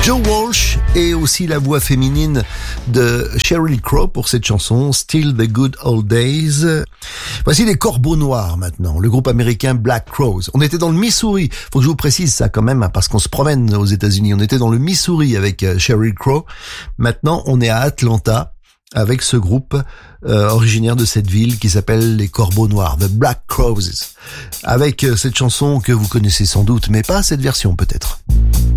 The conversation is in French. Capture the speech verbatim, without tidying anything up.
Joe Walsh et aussi la voix féminine de Sheryl Crow pour cette chanson Still the Good Old Days. Voici les Corbeaux Noirs maintenant, le groupe américain Black Crowes. On était dans le Missouri, faut que je vous précise ça quand même hein, parce qu'on se promène aux États-Unis. On était dans le Missouri avec euh, Sheryl Crow. Maintenant, on est à Atlanta avec ce groupe euh, originaire de cette ville qui s'appelle les Corbeaux Noirs, The Black Crowes, avec euh, cette chanson que vous connaissez sans doute, mais pas cette version peut-être.